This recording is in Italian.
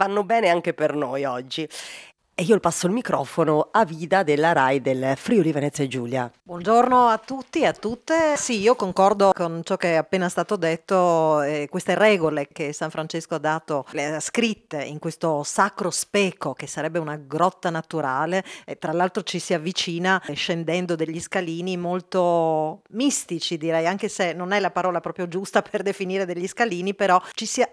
vanno bene anche per noi oggi. E io passo il microfono a Vida della RAI del Friuli Venezia Giulia. Buongiorno a tutti e a tutte. Sì, io concordo con ciò che è appena stato detto, queste regole che San Francesco ha dato, le ha scritte in questo sacro speco che sarebbe una grotta naturale e tra l'altro ci si avvicina scendendo degli scalini molto mistici, direi, anche se non è la parola proprio giusta per definire degli scalini, però ci si